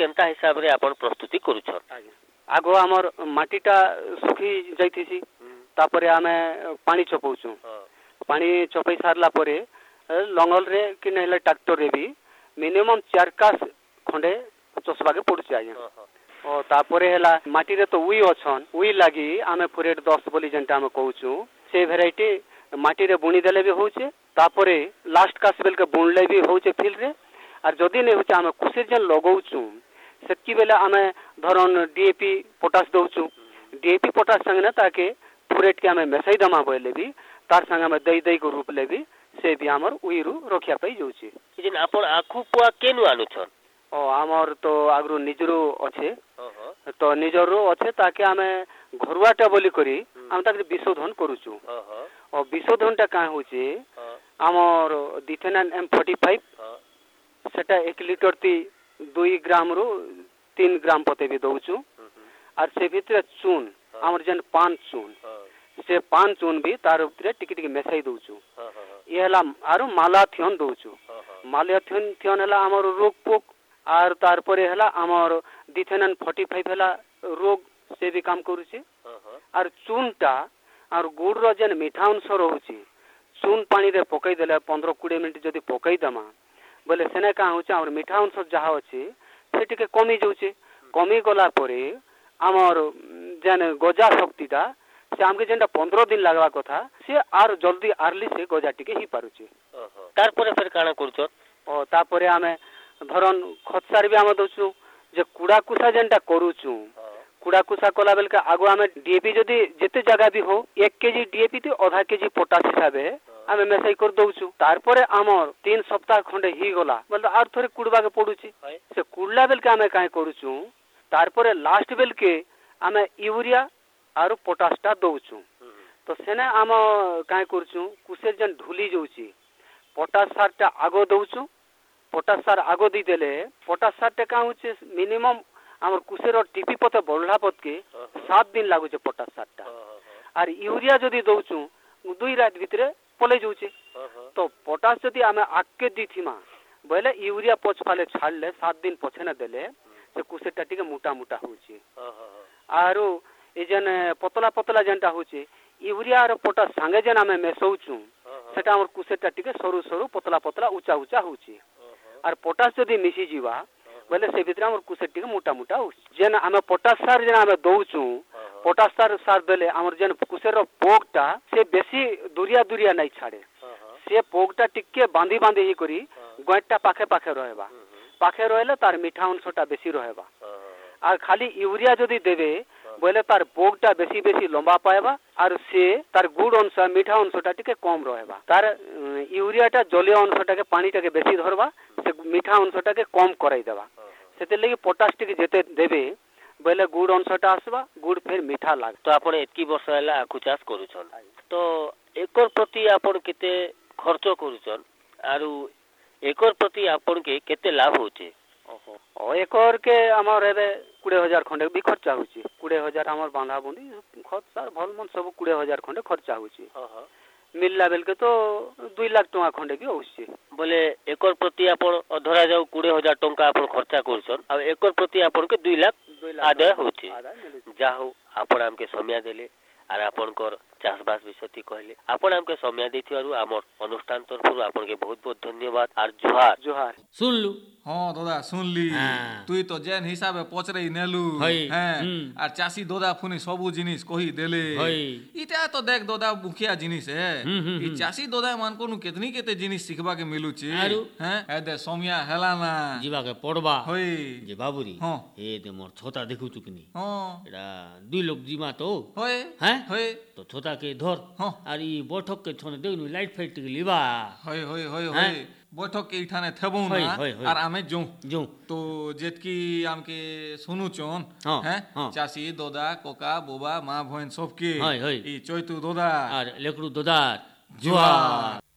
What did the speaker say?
केनता हिसाब रे आपण प्रस्तुति करूछन आगो हमर माटीटा सुखी जाइथिसी तापरे आमे पानी चपौछु पानी चपई सारला परे लंगल रे कि नहले ट्रैक्टर रे भी मिनिमम 4 कास खंडे चसबा के पड़ुछ आज्ञा ओ तापरे हला माटी रे तो उई अछन उई लागी आमे फुरेट 10 बोली जेंटा आमे कहूछु से वेराइटी माटी रे बुनी देले भी होचे तापरे लास्ट कास बेल के बुनले भी होचे फील्ड रे और जदी नै होचे आमे कुसिर जेन लगौछु सेतकी बेला आमे धरन डीएपी पोटास दउछु डीएपी पोटास संग न ताके फुरेट के आमे मेसई दमा बोले भी तार संग में दई को रूप ले भी से भी हमर उइरु रखिया पई जाउची जेन आपण आखु पुआ केनु आनु छन ओ हमर तो आगरु निजरो अच्छे तो निजरो अच्छे ताके आमे घरुआटा बोली करी हम ताके विशोधन करूछु और विशोधनटा का होचे हमर डिथेनान M45 सेटा 1 लीटर ती 2 ग्राम रो 3 ग्राम पते भी दउछु और से भीतर चून हमर जन पान चून से पान चून भी तार ऊपर टिके टिके मेसाई दउछु एला आरो मालाथियन दउछु मालाथियन हला हमर रोग पोक आर तार परे हला हमर डिथेनान 45 हला रोग से भी काम करूची और चूनटा और गुड़ रो जन मीठा अंश रहउची चून पानी रे पकई देले 15-20 मिनिट जदी पकई दमा बोले सेने का होचे और मीठा अंश जहा अछि से टिके कमी जाउचे कमी गला परे हमर जन गजा शक्तिटा से हमके जेंटा 15 दिन लागवा कथा से आर जल्दी आरली से गजा टिके ही पारुचे तार परे फिर काना करछो ओ ता परे हमें धरन खतसार भी हम दउछु जे कुड़ा कुसा जेंटा करूछु कुड़ा कुसा कोला बेल के आगो हमें डीएपी जदी जेते जगह भी हो 1 केजी डीएपी ते आधा केजी पोटास हिसाबे हमें मेसई कर दउछु तार परे हमर 3 सप्ताह खंडे ही गला मतलब आर थोरे कुड़बा के पडुची से कुड़ला बेल के हमें काहे करूछु तार परे लास्ट बेल के हमें यूरिया आरो पोटासटा दउछु तो सेने हम काहे करछु कुसे जन ढुली जाउची पोटास सारटा आगो दउछु पोटास सार आगो दी देले पोटास सारटा का होचे मिनिमम हमर कुसेर टीपी पते बढ़ला पत के 7 दिन लागुचे पोटास सारटा और यूरिया जदी दउछु 2 रात भितरे पले जाउचे तो पोटास जदी हमें आके दीथिमा बोले यूरिया पछ फाले छाड़ले 7 दिन पछे न देले से कुसेटा टिके मोटा मोटा होचे आरो ए जन पतला पतला जेंटा होचे यूरिया और पोटास संगे जन हमें मेसौछु सेटा हमर कुसेटा टिके सरू सरू पतला पतला ऊंचा ऊंचा होचे और पोटास जदी मिसी जीवा बोले से भीतर हमर कुसेट टिके मोटा मोटा होचे जेन हमें पोटास सार जेन हमें दउछु पोटास सार देले हमर जन कुसेर रो पोगटा से बेसी दुरिया नहीं छाड़े से पोगटा टिके बांधी बांधी ही करी गोइटा पाखे पाखे रहेबा पाखे रहले तार मीठा अंशटा बेसी रहेबा और खाली यूरिया जदी देबे बोले तार पोगटा बेसी बेसी लंबा पाएबा और से तार गुड़ अंश मीठा अंशटा टिके कम रहेबा तार यूरियाटा जलीय अंशटा के पानीटा के बेसी धरबा से मीठा अंशटा के कम कराई देबा सेते लगी पोटास टिके जेते देबे बोले गुड़ अंशटा आसबा गुड़ फिर मीठा लाग तो आपण एतकी वर्ष हैला आखु चाष करूछन तो एकर प्रति आपण केते खर्च करूछन आरु एकर प्रति आपण के केते लाभ होचे ओ एकर के हमर एबे 20000 खंडे भी खर्चा होची 20000 हमर बांधा बुंदी खत सार भल मन सब 20000 खंडे खर्चा होची मिलला बेल के तो 2 लाख टका खंडे भी होची बोले एकर प्रति आपण धरा जाऊ 20000 टका आपण खर्चा करछन आ एकर प्रति आपण के 2 लाख आदाय होची जाहो आपण हमके समय देले आर आपनकर चाषबास विषय कहले आपण हमके समय देथिवारु हमर अनुष्ठान तरफरु आपण के बहुत बहुत धन्यवाद आर जोहार जोहार सुन लू हाँ दादा सुनली तुई तो जेन हिसाबे पचरई नेलु हैं आर चासी दोदा फुनी सबु जिनिस कही देले इटा तो देख दोदा मुखिया जिनिस है ई चासी दोदा मान कोनु केतनी केते जिनिस सिखबा के मिलुची हैं ए दे सोमिया हेलाना जीवा के पड़बा होई जे बाबूरी हां ए दे मोर छोटा देखु चुकनी हां एडा दुई लोग जीमा तो होय हैं होय तो छोटा के धर आर ई बैठक के छोने देनु लाइट फाइट के लिबा होय होय होय होय बैठक के इठाने थेबौ ना और आमे जो तो जेतकी आमके सुनु चोन हैं चासी दोदा कोका बोबा मां भोइन सबके ई चोइतु दोदा और लेकड़ू दोदा जुआ